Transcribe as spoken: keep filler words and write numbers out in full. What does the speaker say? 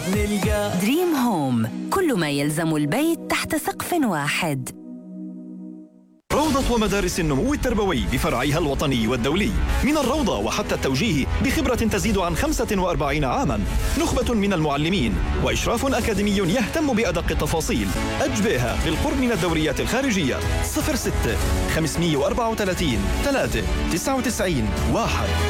نلقى دريم هوم، كل ما يلزم البيت تحت سقف واحد. روضة ومدارس النمو التربوي بفرعيها الوطني والدولي، من الروضة وحتى التوجيه بخبرة تزيد عن خمسة وأربعين عاماً، نخبة من المعلمين وإشراف أكاديمي يهتم بأدق التفاصيل. أجبيها بالقرب من الدوريات الخارجية. صفر ستة خمسمائة وأربعة وثلاثين ثلاثة تسعة وتسعين واحد.